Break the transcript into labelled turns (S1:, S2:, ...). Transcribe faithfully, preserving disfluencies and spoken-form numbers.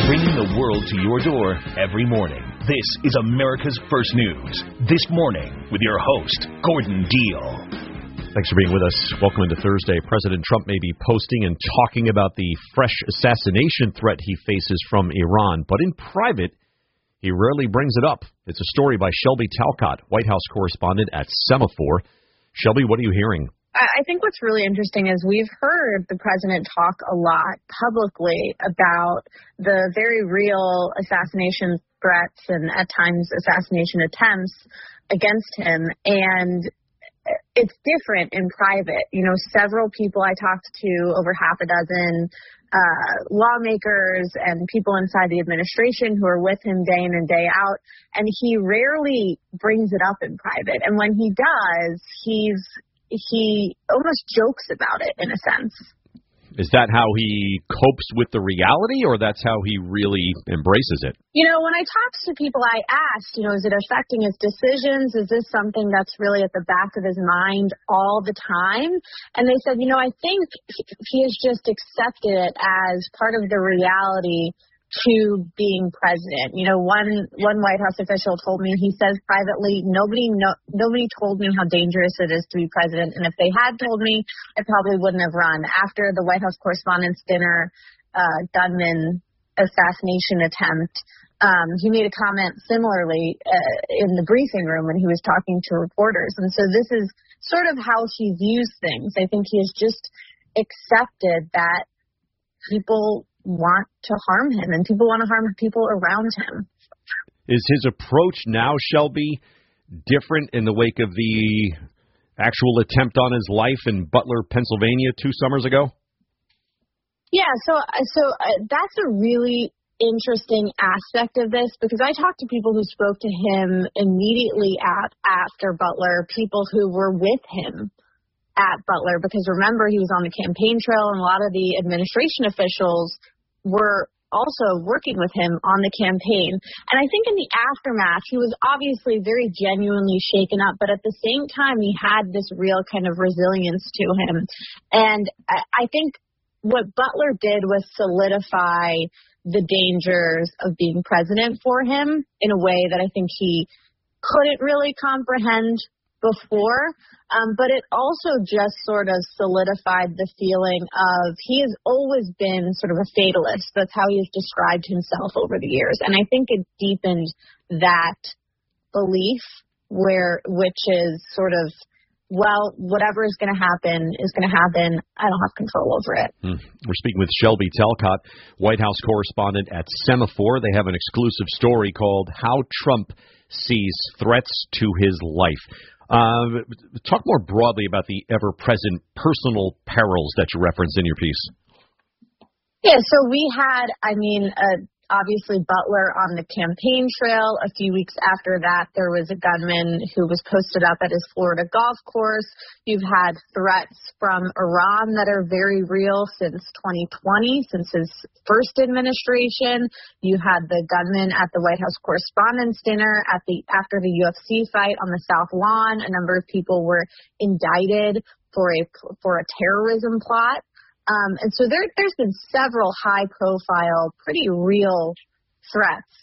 S1: bringing the world to your door every morning. This is America's First News. This morning with your host, Gordon Deal.
S2: Thanks for being with us. Welcome into Thursday. President Trump may be posting and talking about the fresh assassination threat he faces from Iran, but in private, he rarely brings it up. It's a story by Shelby Talcott, White House correspondent at Semafor. Shelby, what are you hearing?
S3: I think what's really interesting is we've heard the president talk a lot publicly about the very real assassination threats and at times assassination attempts against him. And it's different in private. You know, several people I talked to, over half a dozen uh, lawmakers and people inside the administration who are with him day in and day out, and he rarely brings it up in private. And when he does, he's he almost jokes about it in a sense.
S2: Is that how he copes with the reality, or that's how he really embraces it?
S3: You know, when I talked to people, I asked, you know, is it affecting his decisions? Is this something that's really at the back of his mind all the time? And they said, you know, I think he has just accepted it as part of the reality to being president. You know, one one White House official told me, he says privately, nobody no, nobody told me how dangerous it is to be president, and if they had told me, I probably wouldn't have run. After the White House Correspondents' Dinner uh, gunman assassination attempt, um, he made a comment similarly uh, in the briefing room when he was talking to reporters. And so this is sort of how he views things. I think he has just accepted that people want to harm him, and people want to harm people around him.
S2: Is his approach now, Shelby, different in the wake of the actual attempt on his life in Butler, Pennsylvania, two summers ago?
S3: Yeah, so so uh, that's a really interesting aspect of this, because I talked to people who spoke to him immediately at, after Butler, people who were with him at Butler, because remember, he was on the campaign trail, and a lot of the administration officials were also working with him on the campaign. And I think in the aftermath, he was obviously very genuinely shaken up, but at the same time, he had this real kind of resilience to him. And I think what Butler did was solidify the dangers of being president for him in a way that I think he couldn't really comprehend before, um, but it also just sort of solidified the feeling of he has always been sort of a fatalist. That's how he has described himself over the years. And I think it deepened that belief, where which is sort of, well, whatever is going to happen is going to happen. I don't have control over it.
S2: Hmm. We're speaking with Shelby Talcott, White House correspondent at Semafor. They have an exclusive story called How Trump Sees Threats to His Life. Uh, talk more broadly about the ever-present personal perils that you referenced in your piece.
S3: Yeah, so we had, I mean, uh, obviously Butler on the campaign trail. A few weeks after that, there was a gunman who was posted up at his Florida golf course. You've had threats from Iran that are very real since twenty twenty, since his first administration. You had the gunman at the White House Correspondents' Dinner at the after the U F C fight on the South Lawn. A number of people were indicted for a for a terrorism plot. Um, and so there, there's been several high-profile, pretty real threats